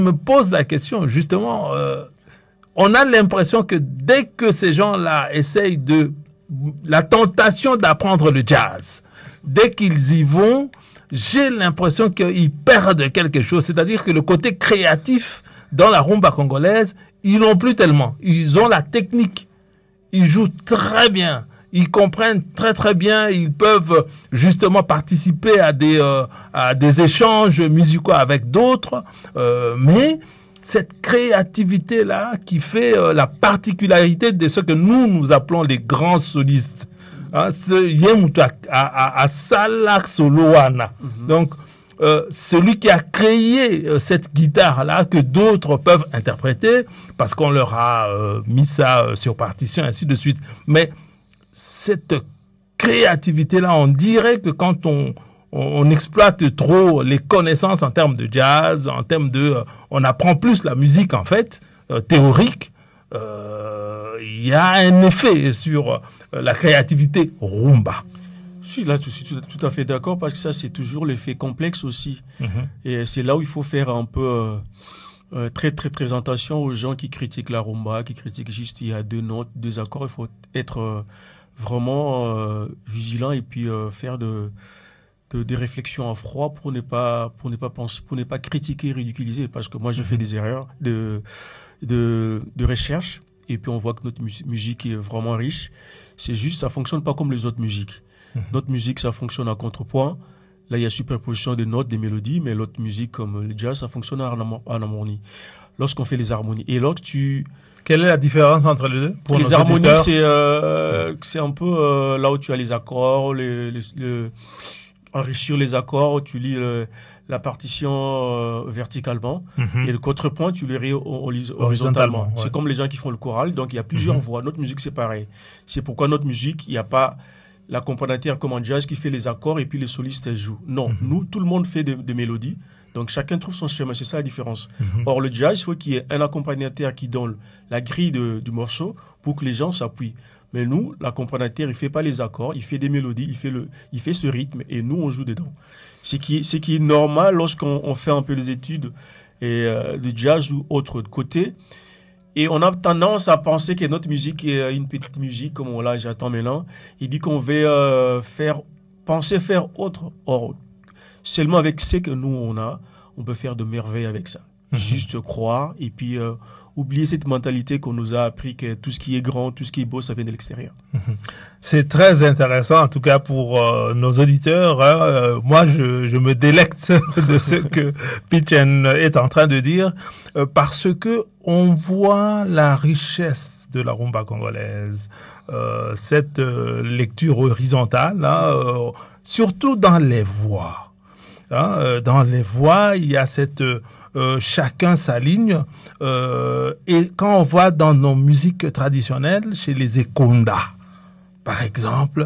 Je me pose la question, justement, on a l'impression que dès que ces gens-là essayent la tentation d'apprendre le jazz, dès qu'ils y vont, j'ai l'impression qu'ils perdent quelque chose. C'est-à-dire que le côté créatif dans la rumba congolaise, ils n'ont plus tellement. Ils ont la technique. Ils jouent très bien. Ils comprennent très très bien. Ils peuvent justement participer à des échanges musicaux avec d'autres. Mais cette créativité-là qui fait la particularité de ce que nous appelons les grands solistes. À Salak Soloana. Donc, celui qui a créé cette guitare-là que d'autres peuvent interpréter parce qu'on leur a mis ça sur partition, ainsi de suite. Mais cette créativité-là, on dirait que quand on exploite trop les connaissances en termes de jazz, en termes on apprend plus la musique, en fait, théorique, il y a un effet sur la créativité rumba. Je suis là tout à fait d'accord parce que ça, c'est toujours l'effet complexe aussi. Et c'est là où il faut faire un peu très, très, très attention aux gens qui critiquent la rumba, qui critiquent juste il y a 2 notes, 2 accords. Il faut être vraiment vigilant et puis faire des réflexions en froid pour ne pas penser, pour ne pas critiquer, ridiculiser. Parce que moi, je fais des erreurs de recherche et puis on voit que notre musique est vraiment riche. C'est juste, ça fonctionne pas comme les autres musiques. Notre musique, ça fonctionne à contrepoint. Là, il y a superposition des notes, des mélodies, mais l'autre musique, comme le jazz, ça fonctionne en harmonie. Lorsqu'on fait les harmonies. Et lorsque Quelle est la différence entre les deux pour les harmonies, c'est un peu là où tu as les accords, enrichir les accords, tu lis la partition verticalement et le contrepoint, tu le lis horizontalement. Ouais. C'est comme les gens qui font le choral, donc il y a plusieurs voix. Notre musique, c'est pareil. C'est pourquoi notre musique, il n'y a pas l'accompagnateur comme en jazz qui fait les accords et puis les solistes jouent. Non, nous, tout le monde fait des mélodies. Donc, chacun trouve son chemin. C'est ça la différence. Or, le jazz, il faut qu'il y ait un accompagnateur qui donne la grille du morceau pour que les gens s'appuient. Mais nous, l'accompagnateur, il ne fait pas les accords, il fait des mélodies, il fait ce rythme et nous, on joue dedans. Ce qui est normal lorsqu'on fait un peu les études de jazz ou autre côté. Et on a tendance à penser que notre musique est une petite musique, comme là, j'attends maintenant. Il dit qu'on veut faire autre. Or, seulement avec ce que nous, on peut faire de merveilles avec ça. Juste croire et puis oublier cette mentalité qu'on nous a appris que tout ce qui est grand, tout ce qui est beau, ça vient de l'extérieur. C'est très intéressant, en tout cas pour nos auditeurs. Moi, je me délecte de ce que Pitchen est en train de dire parce que on voit la richesse de la rumba congolaise, cette lecture horizontale, surtout dans les voix. Dans les voix, il y a cette chacun sa ligne. Et quand on voit dans nos musiques traditionnelles, chez les Ekonda, par exemple,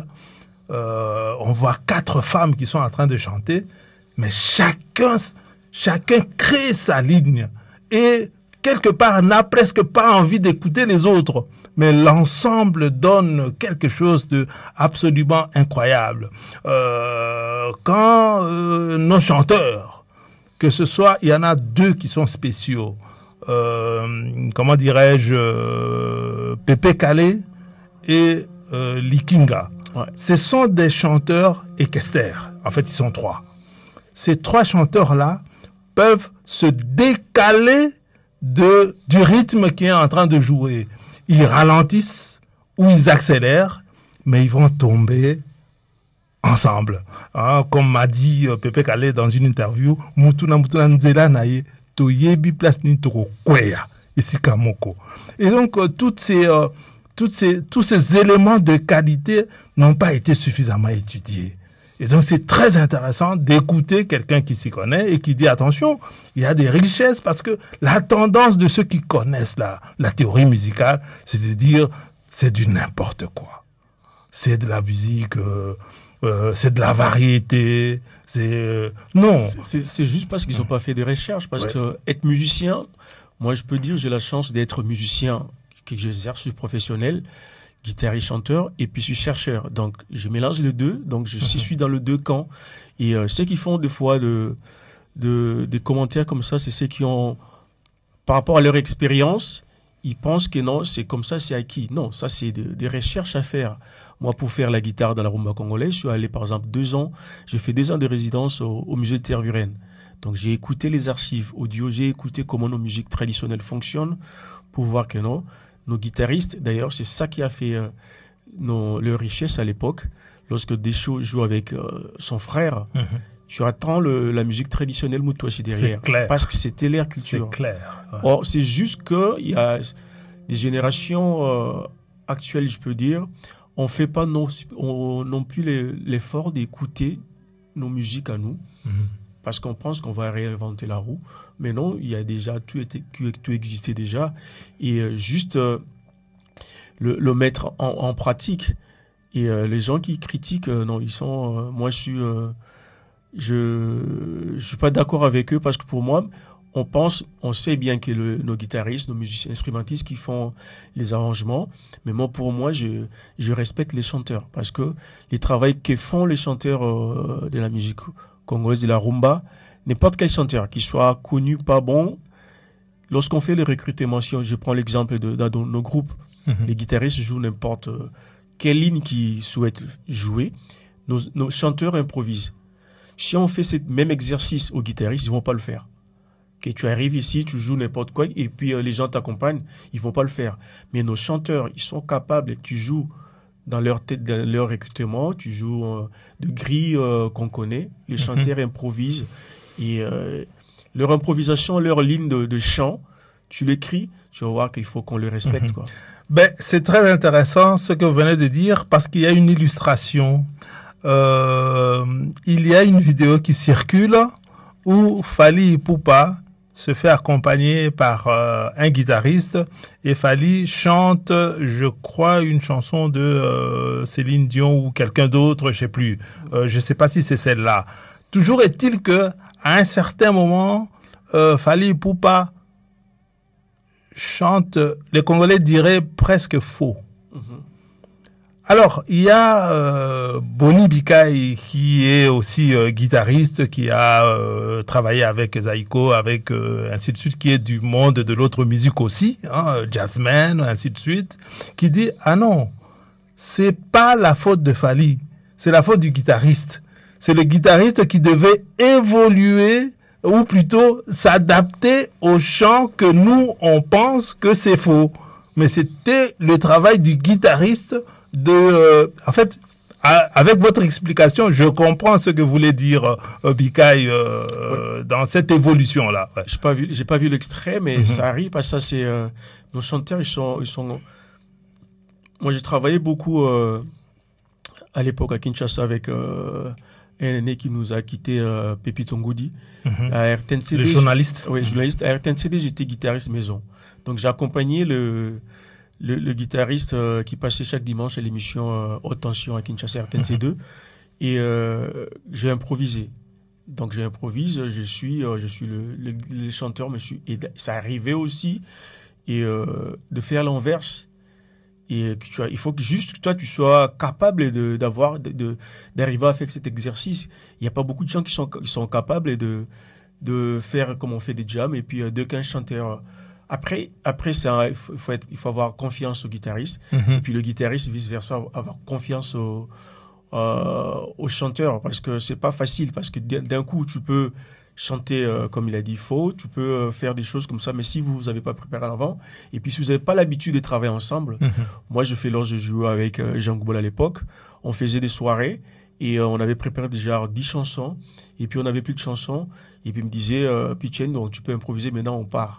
on voit 4 femmes qui sont en train de chanter, mais chacun crée sa ligne et quelque part n'a presque pas envie d'écouter les autres. Mais l'ensemble donne quelque chose de absolument incroyable. Quand nos chanteurs, que ce soit, il y en a 2 qui sont spéciaux. Comment dirais-je, Pépé Calé et Likinga. Ouais. Ce sont des chanteurs équestres. En fait, ils sont 3. Ces 3 chanteurs-là peuvent se décaler du rythme qui est en train de jouer. Ils ralentissent ou ils accélèrent, mais ils vont tomber ensemble. Comme m'a dit Pépé Calé dans une interview, Mutuna Nzela naye toyebi place ni toko kweya ici Kamoko. Et donc tous ces éléments de qualité n'ont pas été suffisamment étudiés. Et donc c'est très intéressant d'écouter quelqu'un qui s'y connaît et qui dit attention, il y a des richesses parce que la tendance de ceux qui connaissent la théorie musicale, c'est de dire c'est du n'importe quoi. C'est de la musique, c'est de la variété, non. C'est juste parce qu'ils n'ont pas fait de recherche. Parce que être musicien, moi je peux dire j'ai la chance d'être musicien, que j'exerce professionnel, guitariste, chanteur, et puis je suis chercheur. Donc, je mélange les deux. Donc, je suis dans les 2 camps. Et ceux qui font des fois des commentaires comme ça, c'est ceux qui ont par rapport à leur expérience, ils pensent que non, c'est comme ça, c'est acquis. Non, ça, c'est des recherches à faire. Moi, pour faire la guitare dans la rumba congolaise, je suis allé, par exemple, 2 ans, j'ai fait 2 ans de résidence au musée de Tervuren. Donc, j'ai écouté les archives audio, j'ai écouté comment nos musiques traditionnelles fonctionnent pour voir que non, nos guitaristes, d'ailleurs, c'est ça qui a fait leur richesse à l'époque. Lorsque Desho joue avec son frère, tu attends la musique traditionnelle Moutouachi derrière. C'est clair. Parce que c'était leur culture. C'est clair. Ouais. Or, c'est juste qu'il y a des générations actuelles, je peux dire, on ne fait pas non plus l'effort d'écouter nos musiques à nous. Parce qu'on pense qu'on va réinventer la roue. Mais non, il y a déjà, tout existait déjà. Et juste le mettre en pratique. Et les gens qui critiquent, non, ils sont... moi, je suis pas d'accord avec eux parce que pour moi, on sait bien que nos guitaristes, nos musiciens instrumentistes qui font les arrangements, mais moi, pour moi, je respecte les chanteurs parce que les travaux que font les chanteurs de la musique congolaise, de la rumba, n'importe quel chanteur, qu'il soit connu, pas bon, lorsqu'on fait le recrutement, si je prends l'exemple dans nos groupes, les guitaristes jouent n'importe quelle ligne qu'ils souhaitent jouer, nos chanteurs improvisent. Si on fait ce même exercice aux guitaristes, ils ne vont pas le faire. Que tu arrives ici, tu joues n'importe quoi, et puis les gens t'accompagnent, ils ne vont pas le faire. Mais nos chanteurs, ils sont capables, et tu joues dans leur tête, dans leur recrutement, tu joues de grilles qu'on connaît, les chanteurs improvisent, et leur improvisation, leur ligne de chant, tu l'écris, tu vas voir qu'il faut qu'on le respecte, quoi. Ben, c'est très intéressant ce que vous venez de dire, parce qu'il y a une illustration. Il y a une vidéo qui circule où Fally Ipupa se fait accompagner par un guitariste et Fally chante, je crois, une chanson de Céline Dion ou quelqu'un d'autre, je sais plus. Je sais pas si c'est celle-là. Toujours est-il que à un certain moment, Fally Ipupa chante, les Congolais diraient presque faux. Alors, il y a Boni Bikai qui est aussi guitariste, qui a travaillé avec Zaiko, avec ainsi de suite, qui est du monde de l'autre musique aussi, jazzman, ainsi de suite, qui dit « Ah non, c'est pas la faute de Fally, c'est la faute du guitariste. C'est le guitariste qui devait évoluer ou plutôt s'adapter au chant que nous, on pense que c'est faux. Mais c'était le travail du guitariste en fait, avec votre explication, je comprends ce que voulait dire Bikai dans cette évolution-là. Ouais. J'ai pas vu l'extrait, mais ça arrive parce que ça, c'est nos chanteurs, ils sont. Moi, j'ai travaillé beaucoup à l'époque à Kinshasa avec un aîné qui nous a quitté, Pépi Tongoudi, à RTNCD. Le journaliste. Oui, journaliste. À RTNCD, j'étais guitariste maison. Donc, j'ai accompagné le guitariste qui passait chaque dimanche à l'émission Haute Tension à Kinshasa RTNC2 et j'ai improvisé. Donc j'improvise, je suis le chanteur, et ça arrivait aussi et de faire l'inverse. Et il faut que juste toi tu sois capable d'arriver à faire cet exercice. Il n'y a pas beaucoup de gens qui sont capables de faire comme on fait des jams et puis dès qu'un chanteur Après ça, il faut avoir confiance au guitariste. Et puis le guitariste, vice-versa, avoir confiance au chanteur. Parce que c'est pas facile. Parce que d'un coup, tu peux chanter, comme il a dit, faux. Tu peux faire des choses comme ça. Mais si vous n'avez pas préparé avant, et puis si vous n'avez pas l'habitude de travailler ensemble, moi, lorsque je jouais avec Jean Goubol à l'époque, on faisait des soirées. Et on avait préparé déjà 10 chansons. Et puis on n'avait plus de chansons. Et puis il me disait, Pichen, donc tu peux improviser, maintenant on part.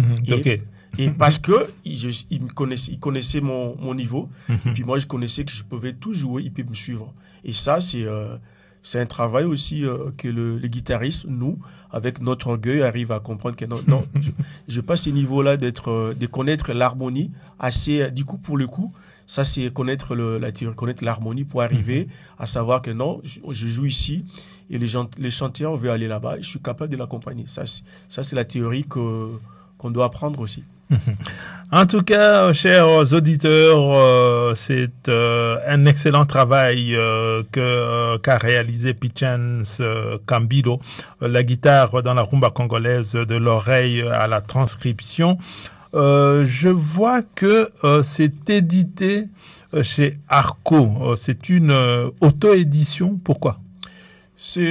Et parce que il connaissait mon niveau, et puis moi je connaissais que je pouvais tout jouer, il peut me suivre. Et ça, c'est un travail aussi que les guitaristes, nous, avec notre orgueil, arrivent à comprendre que non, je passe ce niveau-là de connaître l'harmonie assez, du coup, pour le coup, ça c'est connaître la théorie, connaître l'harmonie pour arriver à savoir que non, je joue ici et les chanteurs veulent aller là-bas, et je suis capable de l'accompagner. Ça c'est la théorie qu'on doit apprendre aussi. En tout cas, chers auditeurs, c'est un excellent travail qu'a réalisé Pichens Cambilo, la guitare dans la rumba congolaise de l'oreille à la transcription. Je vois que c'est édité chez Arco. C'est une auto-édition. Pourquoi? C'est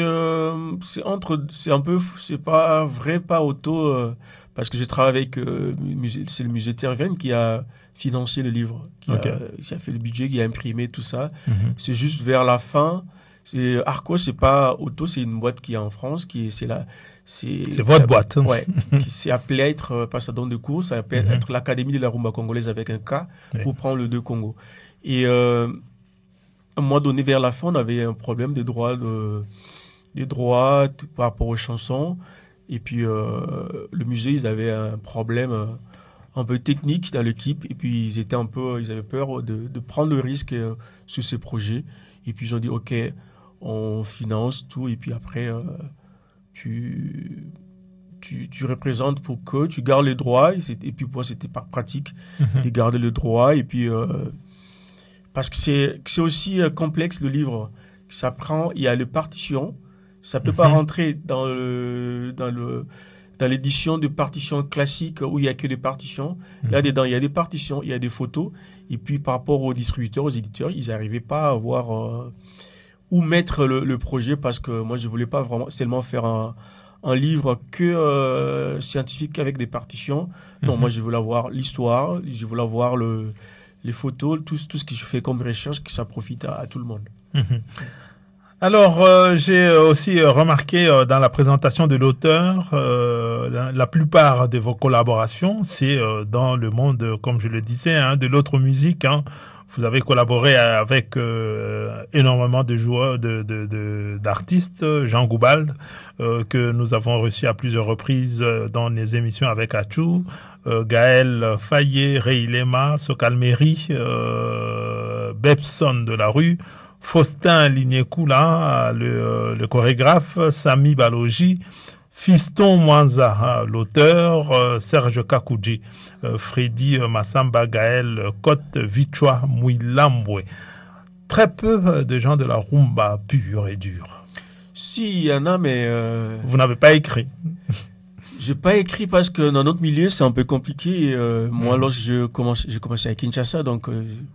pas auto, parce que je travaille avec c'est le musée Terven qui a financé le livre, qui a fait le budget, qui a imprimé tout ça. C'est juste vers la fin. Arco, c'est pas auto, c'est une boîte qui est en France, c'est votre boîte. Ouais, qui s'est appelée à être, pas ça donne de cours, ça appelle être l'Académie de la rumba congolaise avec un K, pour prendre le 2 Congo. Et à un moment donné, vers la fin, on avait un problème des droits par rapport aux chansons. Et puis, le musée, ils avaient un problème un peu technique dans l'équipe. Et puis, ils avaient peur de prendre le risque sur ces projets. Et puis, ils ont dit, OK, on finance tout. Et puis après, tu représentes pour que tu gardes les droits. Et puis, pour moi, c'était pas pratique de garder le droit. Et puis, parce que c'est aussi complexe, le livre. Il y a les partitions. Ça peut pas rentrer dans l'édition de partitions classiques où il y a que des partitions. Là-dedans, il y a des partitions, il y a des photos. Et puis, par rapport aux distributeurs, aux éditeurs, ils n'arrivaient pas à voir où mettre le projet, parce que moi, je voulais pas vraiment seulement faire un livre que scientifique avec des partitions. Non, moi, je voulais avoir l'histoire, je voulais avoir les photos, tout ce que je fais comme recherche, que ça profite à tout le monde. Alors, j'ai aussi remarqué dans la présentation de l'auteur, la plupart de vos collaborations, c'est dans le monde, comme je le disais, de l'autre musique. Vous avez collaboré avec énormément de joueurs, d'artistes, Jean Goubald, que nous avons reçu à plusieurs reprises dans les émissions avec Achou, Gaël Fayet, Ray Lema, Sokalmeri, Bebson de la rue, Faustin Lignekula, le chorégraphe, Sami Balogi, Fiston Mwanza, l'auteur, Serge Kakouji, Freddy Massamba, Gaël Cote, Vichwa Mouilambwe. Très peu de gens de la rumba pure et dure. Si, il y en a, mais... Vous n'avez pas écrit? J'ai pas écrit parce que dans notre milieu, c'est un peu compliqué. Moi, lorsque j'ai commencé à Kinshasa, donc...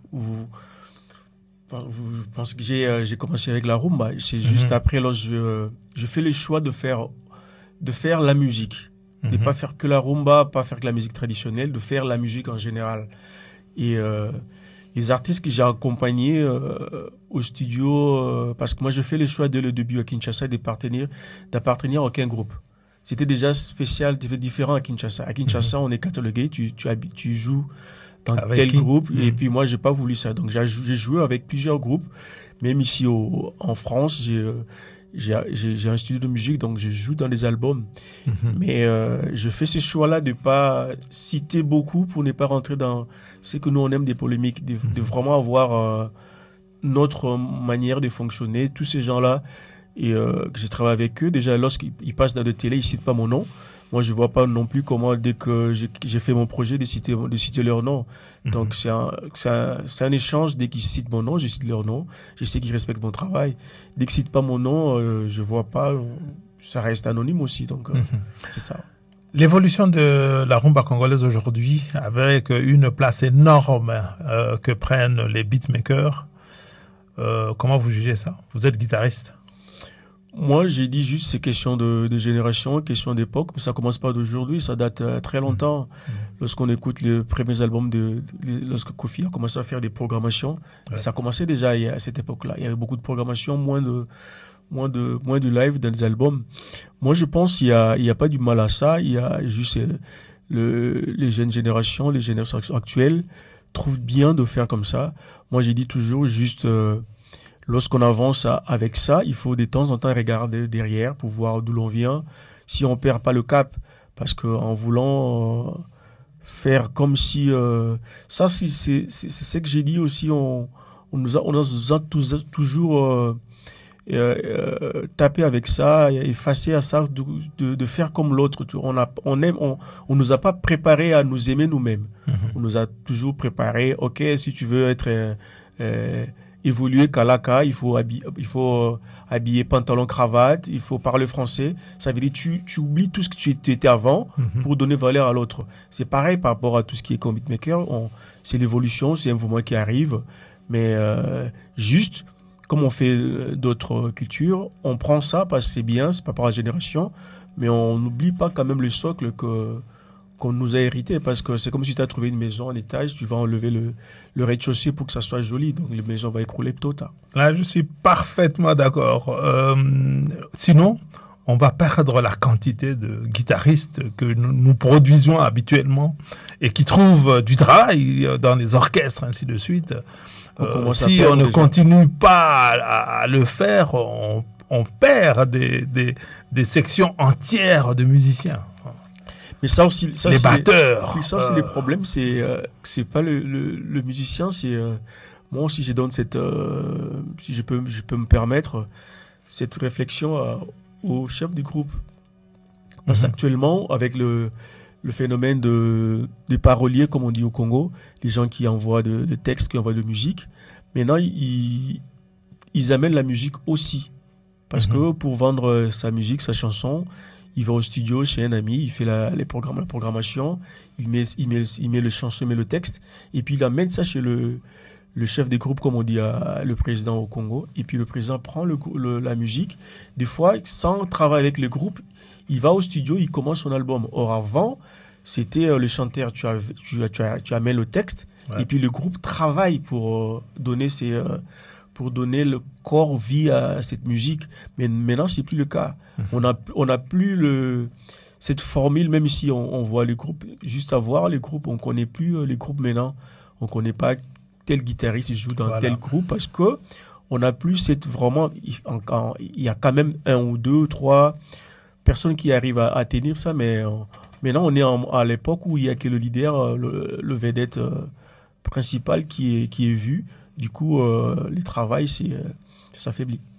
Je pense que j'ai commencé avec la rumba. C'est juste après, lorsque je fais le choix de faire la musique. De ne pas faire que la rumba, pas faire que la musique traditionnelle, de faire la musique en général. Et les artistes que j'ai accompagnés au studio, parce que moi, je fais le choix dès le début à Kinshasa d'appartenir à aucun groupe. C'était déjà spécial, différent à Kinshasa. À Kinshasa, on est catalogué, tu joues dans tel groupe, et puis moi, j'ai pas voulu ça. Donc, j'ai joué avec plusieurs groupes. Même ici en France, j'ai un studio de musique, donc je joue dans des albums. Mais je fais ce choix-là de pas citer beaucoup pour ne pas rentrer dans ce que nous, on aime, des polémiques, de vraiment avoir notre manière de fonctionner. Tous ces gens-là, et que je travaille avec eux, déjà, lorsqu'ils passent dans des télé, ils citent pas mon nom. Moi, je vois pas non plus comment, dès que j'ai fait mon projet, de citer leur nom. Donc, c'est un échange. Dès qu'ils citent mon nom, je cite leur nom. Je sais qu'ils respectent mon travail. Dès qu'ils citent pas mon nom, je vois pas. Ça reste anonyme aussi. Donc, c'est ça. L'évolution de la rumba congolaise aujourd'hui, avec une place énorme que prennent les beatmakers, comment vous jugez ça? Vous êtes guitariste. Moi, j'ai dit juste c'est question de génération, question d'époque. Ça commence pas d'aujourd'hui, ça date très longtemps. Lorsqu'on écoute les premiers albums lorsque Kofi a commencé à faire des programmations, ça commençait déjà à cette époque-là. Il y avait beaucoup de programmation, moins de live dans les albums. Moi, je pense qu'il y a pas du mal à ça. Il y a juste les jeunes générations, les générations actuelles trouvent bien de faire comme ça. Moi, j'ai dit toujours juste... lorsqu'on avance avec ça, il faut de temps en temps regarder derrière pour voir d'où l'on vient. Si on perd pas le cap, parce qu'en voulant faire comme si... ça, c'est ce que j'ai dit aussi. On nous a toujours taper avec ça, effacer à ça, de faire comme l'autre. On nous a pas préparé à nous aimer nous-mêmes. On nous a toujours préparé, ok, si tu veux être évoluer Kalaka, il faut habiller pantalon cravate, il faut parler français. Ça veut dire tu oublies tout ce que tu étais avant pour donner valeur à l'autre. C'est pareil par rapport à tout ce qui est comme beatmaker. C'est l'évolution, c'est un mouvement qui arrive, mais juste comme on fait d'autres cultures, on prend ça parce que c'est bien, c'est pas par la génération, mais on n'oublie pas quand même le socle qu'on nous a hérité, parce que c'est comme si tu as trouvé une maison en étage, tu vas enlever le rez-de-chaussée pour que ça soit joli, donc la maison va écrouler tôt ou tard. Là, je suis parfaitement d'accord. Sinon, on va perdre la quantité de guitaristes que nous produisons habituellement et qui trouvent du travail dans les orchestres, ainsi de suite. Si on ne continue pas à le faire, on perd des sections entières de musiciens. Mais ça aussi, les batteurs. Ça aussi, les problèmes, c'est pas le musicien, c'est moi aussi, je donne cette, si je peux me permettre cette réflexion au chef du groupe, parce qu'actuellement, avec le phénomène des paroliers, comme on dit au Congo, les gens qui envoient de textes, qui envoient de musique, maintenant ils amènent la musique aussi, parce que pour vendre sa musique, sa chanson, il va au studio chez un ami, il fait la programmation, il met le chanson, il met le texte, et puis il amène ça chez le chef des groupes, comme on dit, le président au Congo, et puis le président prend la musique, des fois, sans travailler avec le groupe, il va au studio, il commence son album. Or avant, c'était le chanteur, tu amènes le texte, et puis le groupe travaille pour donner le corps, vie à cette musique. Mais maintenant, c'est plus le cas. On a plus cette formule, même si on voit les groupes, juste à voir les groupes, on connaît plus les groupes maintenant. On connaît pas tel guitariste joue dans tel groupe, parce que on a plus cette vraiment, il y a quand même 1 ou 2 ou 3 personnes qui arrivent à tenir ça, mais maintenant on est à l'époque où il y a que le leader, le vedette principal qui est vu. Du coup, le travail, ça s'affaiblit.